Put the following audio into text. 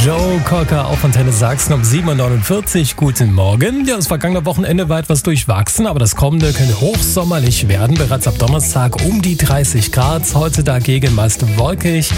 Joe Cocker auf Antenne Sachsen um 7.49 Uhr. Guten Morgen. Ja, das vergangene Wochenende war etwas durchwachsen, aber das kommende könnte hochsommerlich werden. Bereits ab Donnerstag um die 30 Grad. Heute dagegen meist wolkig.